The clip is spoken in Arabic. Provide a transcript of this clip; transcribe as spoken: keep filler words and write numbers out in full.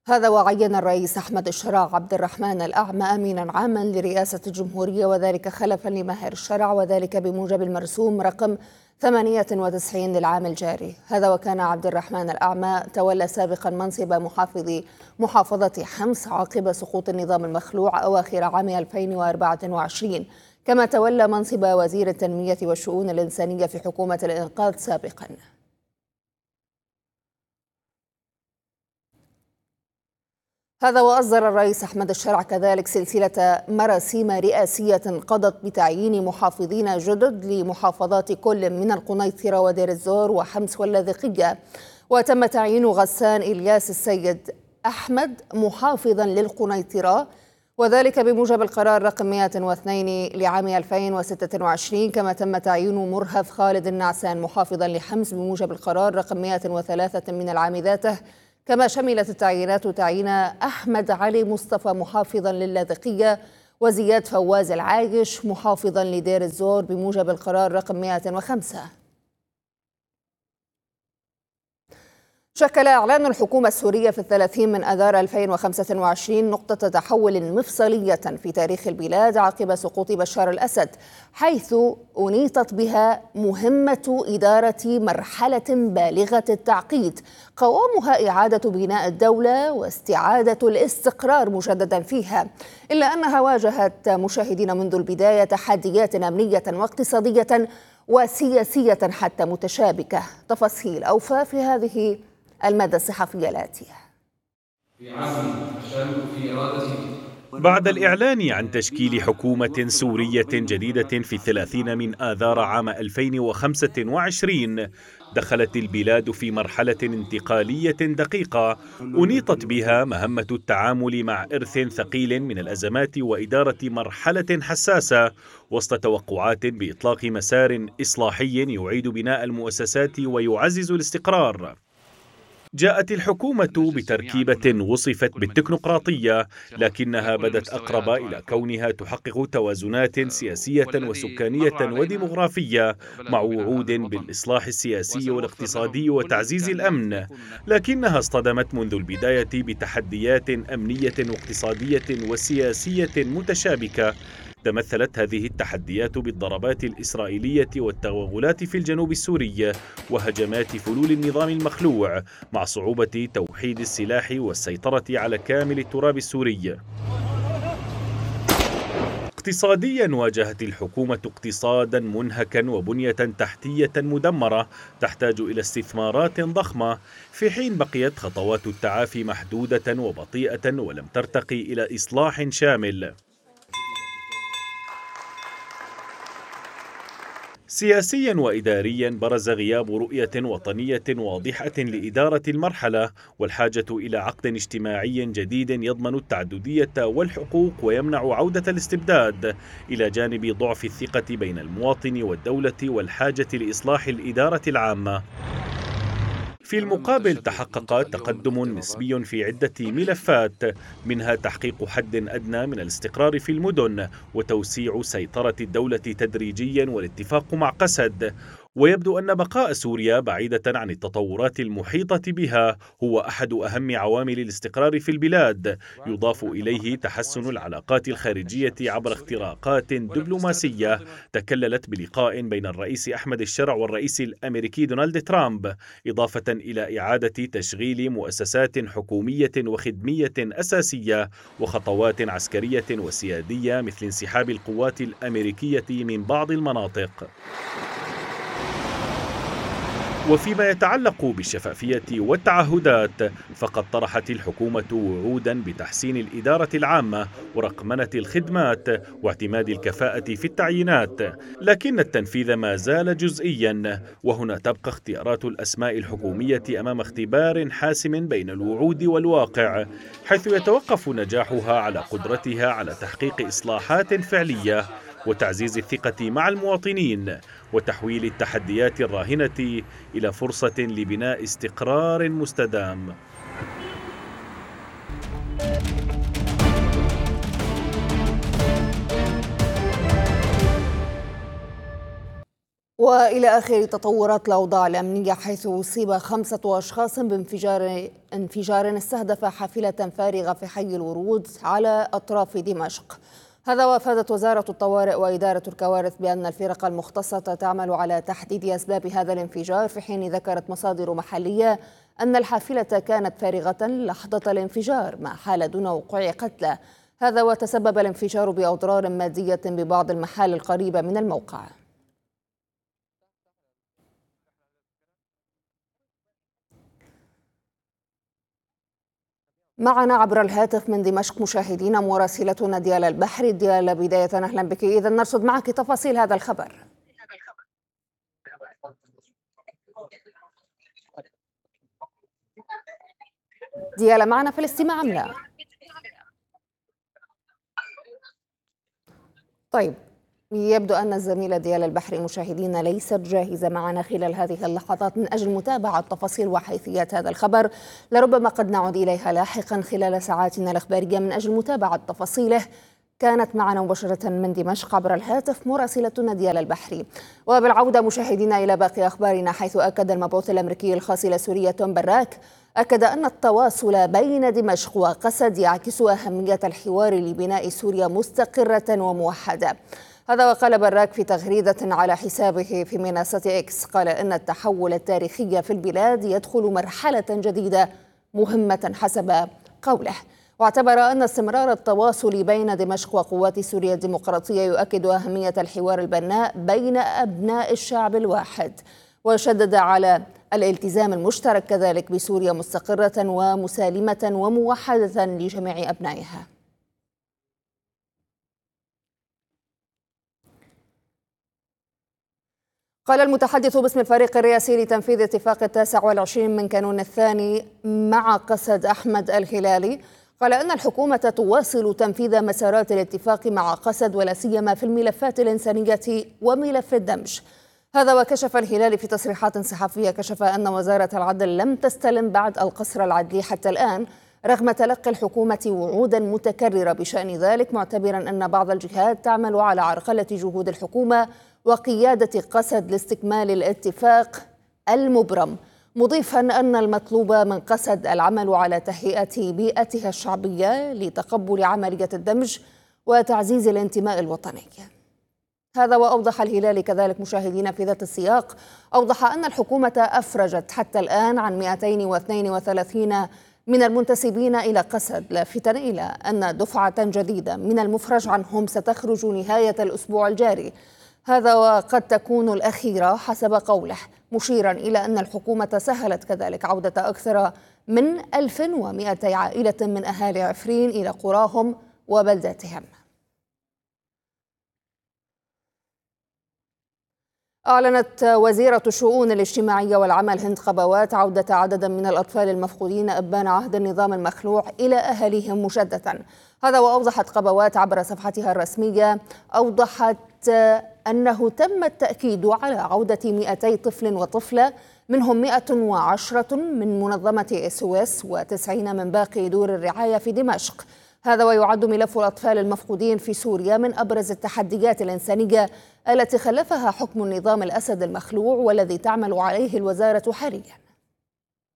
هذا وعين الرئيس أحمد الشرع عبد الرحمن الأعمى أمينا عاما لرئاسة الجمهورية، وذلك خلفا لماهر الشرع، وذلك بموجب المرسوم رقم ثمانية وتسعين للعام الجاري. هذا وكان عبد الرحمن الأعمى تولى سابقا منصب محافظ محافظة حمص عقب سقوط النظام المخلوع أواخر عام ألفين وأربعة وعشرين، كما تولى منصب وزير التنمية والشؤون الإنسانية في حكومة الإنقاذ سابقا. هذا وأصدر الرئيس أحمد الشرع كذلك سلسلة مراسيم رئاسية قضت بتعيين محافظين جدد لمحافظات كل من القنيطرة ودير الزور وحمص واللاذقية، وتم تعيين غسان إلياس السيد أحمد محافظا للقنيطرة، وذلك بموجب القرار رقم مئة واثنين لعام ألفين وستة وعشرين، كما تم تعيين مرهف خالد النعسان محافظا لحمص بموجب القرار رقم مئة وثلاثة من العام ذاته، كما شملت التعيينات تعيين أحمد علي مصطفى محافظا لللاذقية وزياد فواز العايش محافظا لدير الزور بموجب القرار رقم مئة وخمسة. شكل إعلان الحكومة السورية في الثلاثين من آذار ألفين وخمسة وعشرين نقطة تحول مفصلية في تاريخ البلاد عقب سقوط بشار الأسد، حيث أنيطت بها مهمة إدارة مرحلة بالغة التعقيد قوامها إعادة بناء الدولة واستعادة الاستقرار مجددا فيها، إلا أنها واجهت مشاهدين منذ البداية تحديات أمنية واقتصادية وسياسية حتى متشابكة. تفاصيل أوفى في هذه المادة الصحفية الآتية. في عزم الشامل في إرادته. بعد الإعلان عن تشكيل حكومة سورية جديدة في الثلاثين من آذار عام ألفين وخمسة وعشرين، دخلت البلاد في مرحلة انتقالية دقيقة أنيطت بها مهمة التعامل مع إرث ثقيل من الأزمات وإدارة مرحلة حساسة وسط توقعات بإطلاق مسار إصلاحي يعيد بناء المؤسسات ويعزز الاستقرار. جاءت الحكومة بتركيبة وصفت بالتكنوقراطية، لكنها بدت أقرب إلى كونها تحقق توازنات سياسية وسكانية وديمغرافية مع وعود بالإصلاح السياسي والاقتصادي وتعزيز الأمن، لكنها اصطدمت منذ البداية بتحديات أمنية واقتصادية وسياسية متشابكة. تمثلت هذه التحديات بالضربات الإسرائيلية والتوغلات في الجنوب السوري وهجمات فلول النظام المخلوع مع صعوبة توحيد السلاح والسيطرة على كامل التراب السوري. اقتصاديا واجهت الحكومة اقتصادا منهكا وبنية تحتية مدمرة تحتاج إلى استثمارات ضخمة، في حين بقيت خطوات التعافي محدودة وبطيئة ولم ترتقي إلى إصلاح شامل. سياسيا وإداريا برز غياب رؤية وطنية واضحة لإدارة المرحلة والحاجة إلى عقد اجتماعي جديد يضمن التعددية والحقوق ويمنع عودة الاستبداد، إلى جانب ضعف الثقة بين المواطن والدولة والحاجة لإصلاح الإدارة العامة. في المقابل تحقق تقدم نسبي في عدة ملفات، منها تحقيق حد أدنى من الاستقرار في المدن وتوسيع سيطرة الدولة تدريجيا والاتفاق مع قسد. ويبدو أن بقاء سوريا بعيدة عن التطورات المحيطة بها هو أحد أهم عوامل الاستقرار في البلاد، يضاف إليه تحسن العلاقات الخارجية عبر اختراقات دبلوماسية تكللت بلقاء بين الرئيس أحمد الشرع والرئيس الأمريكي دونالد ترامب، إضافة إلى إعادة تشغيل مؤسسات حكومية وخدمية أساسية وخطوات عسكرية وسيادية مثل انسحاب القوات الأمريكية من بعض المناطق. وفيما يتعلق بالشفافية والتعهدات، فقد طرحت الحكومة وعودا بتحسين الإدارة العامة ورقمنة الخدمات واعتماد الكفاءة في التعيينات، لكن التنفيذ ما زال جزئيا، وهنا تبقى اختيارات الأسماء الحكومية أمام اختبار حاسم بين الوعود والواقع، حيث يتوقف نجاحها على قدرتها على تحقيق إصلاحات فعلية وتعزيز الثقة مع المواطنين وتحويل التحديات الراهنة إلى فرصة لبناء استقرار مستدام. وإلى آخر تطورات الأوضاع الأمنية، حيث أصيب خمسة أشخاص بانفجار انفجار استهدف حافلة فارغة في حي الورود على أطراف دمشق. هذا وأفادت وزارة الطوارئ وإدارة الكوارث بأن الفرق المختصة تعمل على تحديد أسباب هذا الانفجار، في حين ذكرت مصادر محلية أن الحافلة كانت فارغة لحظة الانفجار ما حال دون وقوع قتلى. هذا وتسبب الانفجار بأضرار مادية ببعض المحال القريبة من الموقع. معنا عبر الهاتف من دمشق مشاهدينا مراسلتنا ديال البحري. ديال، بداية أهلا بك. إذا نرصد معك تفاصيل هذا الخبر. ديال، معنا في الاستماع أم لا؟ طيب، يبدو أن الزميلة ديال البحري مشاهدينا ليست جاهزة معنا خلال هذه اللحظات من أجل متابعة تفاصيل وحيثيات هذا الخبر. لربما قد نعود إليها لاحقا خلال ساعاتنا الإخبارية من أجل متابعة تفاصيله. كانت معنا مباشرة من دمشق عبر الهاتف مراسلتنا ديال البحري. وبالعودة مشاهدينا إلى باقي أخبارنا، حيث أكد المبعوث الأمريكي الخاص إلى سوريا توم براك أكد أن التواصل بين دمشق وقسد يعكس أهمية الحوار لبناء سوريا مستقرة وموحدة. هذا وقال براك في تغريدة على حسابه في منصة إكس، قال إن التحول التاريخي في البلاد يدخل مرحلة جديدة مهمة حسب قوله. واعتبر أن استمرار التواصل بين دمشق وقوات سوريا الديمقراطية يؤكد أهمية الحوار البناء بين أبناء الشعب الواحد، وشدد على الالتزام المشترك كذلك بسوريا مستقرة ومسالمة وموحدة لجميع أبنائها. قال المتحدث باسم الفريق الرئاسي لتنفيذ اتفاق التاسع والعشرين من كانون الثاني مع قسد أحمد الهلالي، قال أن الحكومة تواصل تنفيذ مسارات الاتفاق مع قسد ولا سيما في الملفات الإنسانية وملف الدمج. هذا وكشف الهلالي في تصريحات صحفية كشف أن وزارة العدل لم تستلم بعد القصر العدلي حتى الآن، رغم تلقي الحكومة وعودا متكررة بشأن ذلك، معتبرا أن بعض الجهات تعمل على عرقلة جهود الحكومة وقيادة قسد لاستكمال الاتفاق المبرم، مضيفا أن المطلوب من قسد العمل على تهيئة بيئتها الشعبية لتقبل عملية الدمج وتعزيز الانتماء الوطني. هذا وأوضح الهلالي كذلك مشاهدينا في ذات السياق، أوضح أن الحكومة أفرجت حتى الآن عن مئتين واثنين وثلاثين من المنتسبين إلى قسد، لافتا إلى أن دفعة جديدة من المفرج عنهم ستخرج نهاية الأسبوع الجاري، هذا وقد تكون الأخيرة حسب قوله، مشيرا إلى أن الحكومة سهلت كذلك عودة أكثر من ألف ومئتي عائلة من أهالي عفرين إلى قراهم وبلداتهم. أعلنت وزيرة الشؤون الاجتماعية والعمل هند قبوات عودة عدد من الأطفال المفقودين أبان عهد النظام المخلوع إلى أهاليهم مجددا. هذا وأوضحت قبوات عبر صفحتها الرسمية، أوضحت أنه تم التأكيد على عودة مئتي طفل وطفلة، منهم مئة وعشرة من منظمة إس أو إس وتسعين من باقي دور الرعاية في دمشق. هذا ويعد ملف الأطفال المفقودين في سوريا من أبرز التحديات الإنسانية التي خلفها حكم النظام الأسد المخلوع والذي تعمل عليه الوزارة حاليا.